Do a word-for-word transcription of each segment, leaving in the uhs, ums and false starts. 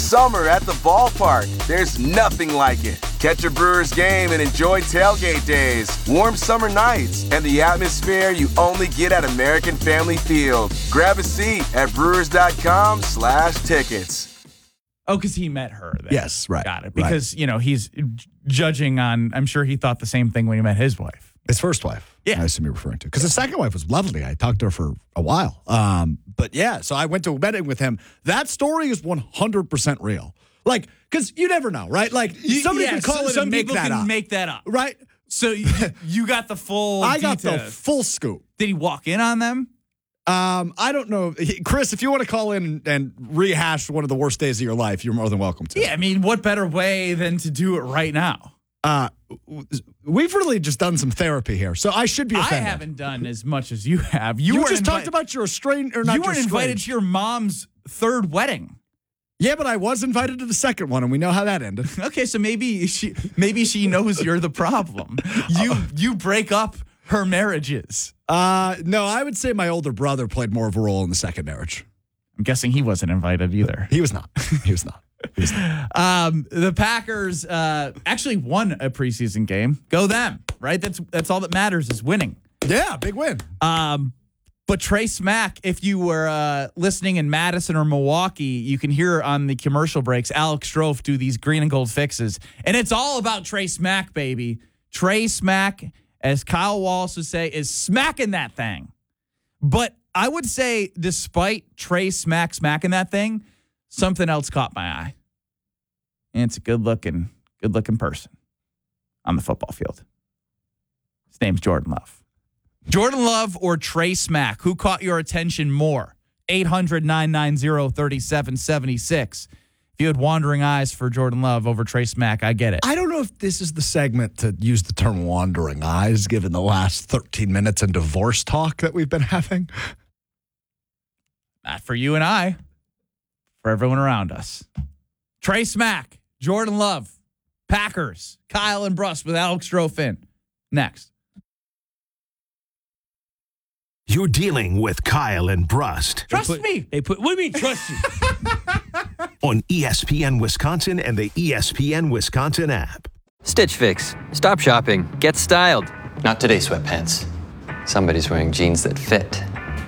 summer at the ballpark. There's nothing like it. Catch a Brewers game and enjoy tailgate days, warm summer nights, and the atmosphere you only get at American Family Field. Grab a seat at brewers.com slash tickets. Oh, because he met her there. Yes, right. Got it. Because, right. you know, he's judging on, I'm sure he thought the same thing when he met his wife. His first wife. Yeah. I assume you're referring to. Because his second wife was lovely. I talked to her for a while. Um, but yeah, so I went to a wedding with him. That story is one hundred percent real. Like, because you never know, right? Like, somebody yeah, can call so, it some and make people that can up. make that up. Right? So you, you got the full I got details. the full scoop. Did he walk in on them? Um, I don't know. Chris, if you want to call in and rehash one of the worst days of your life, you're more than welcome to. Yeah, I mean, what better way than to do it right now? Uh, we've really just done some therapy here, so I should be offended. I haven't done as much as you have. You, you weren't just invi- talked about your estranged or not You weren't your invited to your mom's third wedding. Yeah, but I was invited to the second one, and we know how that ended. Okay, so maybe she maybe she knows you're the problem. You you break up her marriages. Uh, no, I would say my older brother played more of a role in the second marriage. I'm guessing he wasn't invited either. He was not. He was not. He was not. Um, the Packers uh, actually won a preseason game. Go them, right? That's that's all that matters is winning. Yeah, big win. Um, but Trey Smack, if you were uh, listening in Madison or Milwaukee, you can hear on the commercial breaks Alex Strofe do these green and gold fixes. And it's all about Trey Smack, baby. Trey Smack, as Kyle Wallace would say, is smacking that thing. But I would say, despite Trey Smack smacking that thing, something else caught my eye. And it's a good-looking, good-looking person on the football field. His name's Jordan Love. Jordan Love or Trey Smack, who caught your attention more? eight hundred, nine nine zero, three seven seven six. If you had wandering eyes for Jordan Love over Trey Smack, I get it. I don't know if this is the segment to use the term wandering eyes, given the last thirteen minutes in divorce talk that we've been having. Not for you and I. For everyone around us. Trey Smack, Jordan Love, Packers, Kyle and Bruss with Alex Strofe in. Next. You're dealing with Kyle and Brust. Trust put, me. They put. What do you mean trust you? On E S P N Wisconsin and the E S P N Wisconsin app. Stitch Fix. Stop shopping. Get styled. Not today, sweatpants. Somebody's wearing jeans that fit.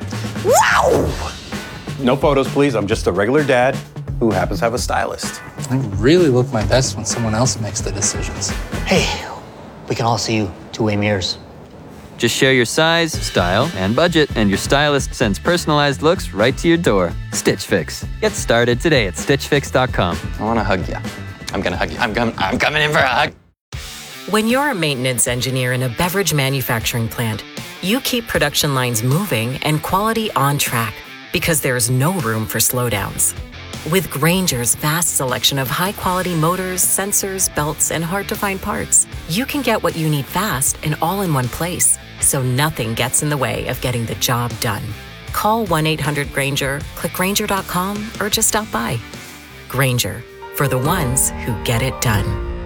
Wow! No photos, please. I'm just a regular dad who happens to have a stylist. I really look my best when someone else makes the decisions. Hey, we can all see you two-way mirrors. Just share your size, style, and budget, and your stylist sends personalized looks right to your door. Stitch Fix. Get started today at stitch fix dot com. I want to hug you. I'm going to hug you. I'm, com- I'm coming in for a hug. When you're a maintenance engineer in a beverage manufacturing plant, you keep production lines moving and quality on track because there's no room for slowdowns. With Grainger's vast selection of high-quality motors, sensors, belts, and hard-to-find parts, you can get what you need fast and all in one place, so nothing gets in the way of getting the job done. Call one eight hundred Grainger, click Grainger dot com, or just stop by. Grainger, for the ones who get it done.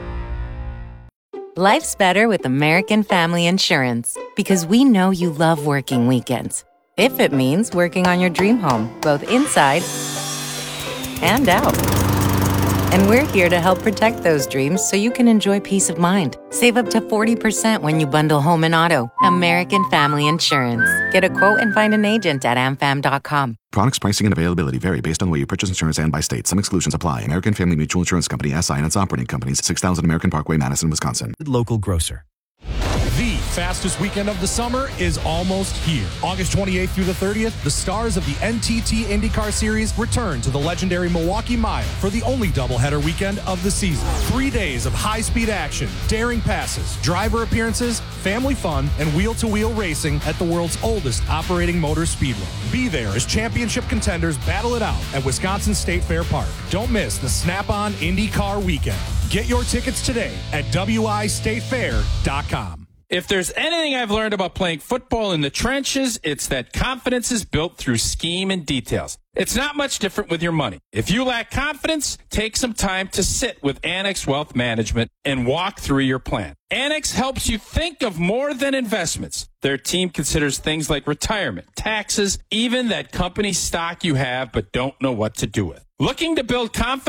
Life's better with American Family Insurance because we know you love working weekends. If it means working on your dream home, both inside and out. And we're here to help protect those dreams so you can enjoy peace of mind. Save up to forty percent when you bundle home and auto. American Family Insurance. Get a quote and find an agent at am fam dot com. Products, pricing, and availability vary based on where you purchase insurance and by state. Some exclusions apply. American Family Mutual Insurance Company, S I and its operating companies, six thousand American Parkway, Madison, Wisconsin. Local grocer. The fastest weekend of the summer is almost here. August twenty-eighth through the thirtieth, the stars of the N T T IndyCar Series return to the legendary Milwaukee Mile for the only doubleheader weekend of the season. Three days of high-speed action, daring passes, driver appearances, family fun, and wheel-to-wheel racing at the world's oldest operating motor speedway. Be there as championship contenders battle it out at Wisconsin State Fair Park. Don't miss the Snap-on IndyCar weekend. Get your tickets today at w i state fair dot com. If there's anything I've learned about playing football in the trenches, it's that confidence is built through scheme and details. It's not much different with your money. If you lack confidence, take some time to sit with Annex Wealth Management and walk through your plan. Annex helps you think of more than investments. Their team considers things like retirement, taxes, even that company stock you have but don't know what to do with. Looking to build confidence?